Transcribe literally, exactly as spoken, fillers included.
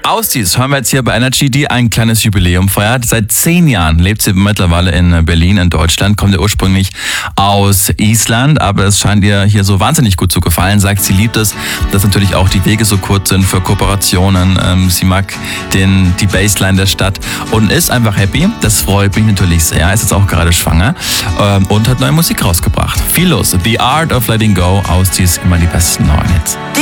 Ausziehs hören wir jetzt hier bei Energy, die ein kleines Jubiläum feiert. Seit zehn Jahren lebt sie mittlerweile in Berlin, in Deutschland, kommt ja ursprünglich aus Island, aber es scheint ihr hier so wahnsinnig gut zu gefallen. Sagt, sie liebt es, dass natürlich auch die Wege so kurz sind für Kooperationen. Ähm, sie mag den, die Bassline der Stadt und ist einfach happy. Das freut mich natürlich sehr. Ist jetzt auch gerade schwanger ähm, und hat neue Musik rausgebracht. Viel los. The Art of Letting Go, Ausziehs, immer die besten neuen Hits.